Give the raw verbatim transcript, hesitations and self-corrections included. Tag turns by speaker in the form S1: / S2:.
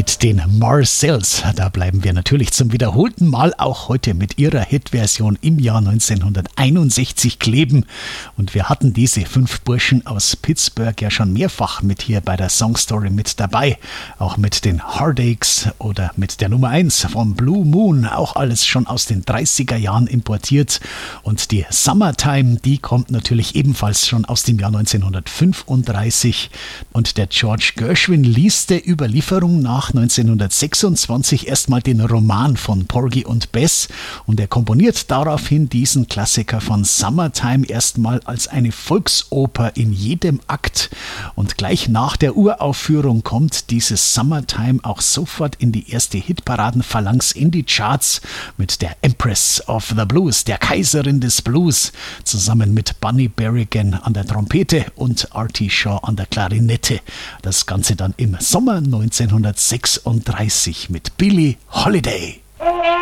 S1: mit den Marcells. Da bleiben wir natürlich zum wiederholten Mal auch heute mit ihrer Hitversion im Jahr neunzehnhunderteinundsechzig kleben. Und wir hatten diese fünf Burschen aus Pittsburgh ja schon mehrfach mit hier bei der Songstory mit dabei. Auch mit den Heartaches oder mit der Nummer eins vom Blue Moon. Auch alles schon aus den dreißiger Jahren importiert. Und die Summertime, die kommt natürlich ebenfalls schon aus dem Jahr neunzehnhundertfünfunddreißig. Und der George Gershwin liest der Überlieferung nach neunzehnhundertsechsundzwanzig erstmal den Roman von Porgy und Bess und er komponiert daraufhin diesen Klassiker von Summertime erstmal als eine Volksoper in jedem Akt und gleich nach der Uraufführung kommt dieses Summertime auch sofort in die erste Hitparadenphalanx in die Charts mit der Empress of the Blues, der Kaiserin des Blues, zusammen mit Bunny Berrigan an der Trompete und Artie Shaw an der Klarinette. Das Ganze dann im Sommer neunzehnhundertsechsunddreißig mit Billie Holiday.